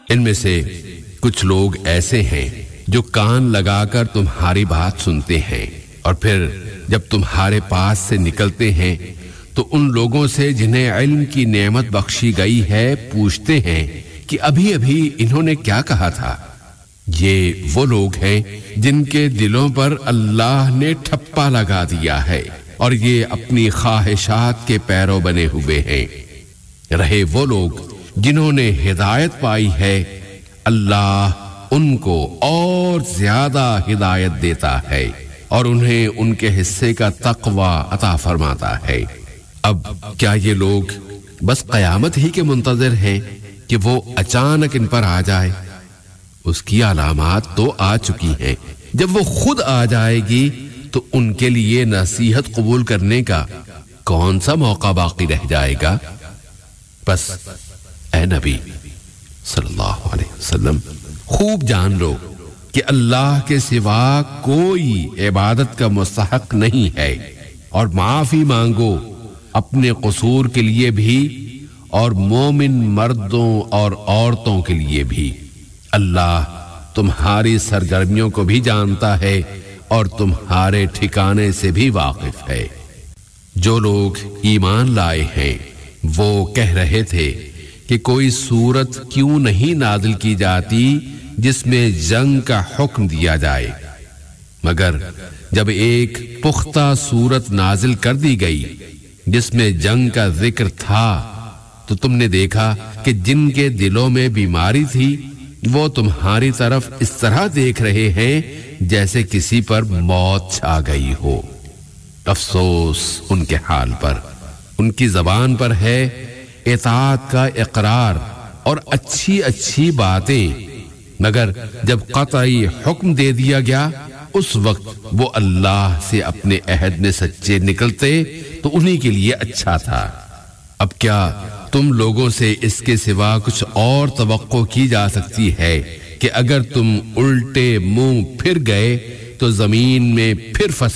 ان میں سے کچھ لوگ ایسے ہیں جو کان لگا کر تمہاری بات سنتے ہیں اور پھر جب تمہارے پاس سے نکلتے ہیں تو ان لوگوں سے جنہیں علم کی نعمت بخشی گئی ہے پوچھتے ہیں کہ ابھی ابھی انہوں نے کیا کہا تھا۔ یہ وہ لوگ ہیں جن کے دلوں پر اللہ نے ٹھپا لگا دیا ہے اور یہ اپنی خواہشات کے پیرو بنے ہوئے ہیں۔ رہے وہ لوگ جنہوں نے ہدایت پائی ہے، اللہ ان کو اور زیادہ ہدایت دیتا ہے اور انہیں ان کے حصے کا تقوی عطا فرماتا ہے۔ اب کیا یہ لوگ بس قیامت ہی کے منتظر ہیں کہ وہ اچانک ان پر آ جائے؟ اس کی علامات تو آ چکی ہیں، جب وہ خود آ جائے گی تو ان کے لیے نصیحت قبول کرنے کا کون سا موقع باقی رہ جائے گا؟ بس اے نبی صلی اللہ علیہ وسلم خوب جان لو کہ اللہ کے سوا کوئی عبادت کا مستحق نہیں ہے، اور معافی مانگو اپنے قصور کے لیے بھی اور مومن مردوں اور عورتوں کے لیے بھی۔ اللہ تمہاری سرگرمیوں کو بھی جانتا ہے اور تمہارے ٹھکانے سے بھی واقف ہے۔ جو لوگ ایمان لائے ہیں وہ کہہ رہے تھے کہ کوئی سورت کیوں نہیں نازل کی جاتی جس میں جنگ کا حکم دیا جائے، مگر جب ایک پختہ سورت نازل کر دی گئی جس میں جنگ کا ذکر تھا تو تم نے دیکھا کہ جن کے دلوں میں بیماری تھی وہ تمہاری طرف اس طرح دیکھ رہے ہیں جیسے کسی پر موت چھا گئی ہو۔ افسوس ان کے حال پر، ان کی زبان پر ہے اطاعت کا اقرار اور اچھی اچھی باتیں، مگر جب قطعی حکم دے دیا گیا اس وقت وہ اللہ سے اپنے عہد میں سچے نکلتے تو انہی کے لیے اچھا تھا۔ اب کیا تم لوگوں سے اس کے سوا کچھ اور توقع کی جا سکتی ہے کہ اگر تم الٹے منہ پھر گئے تو زمین میں پھر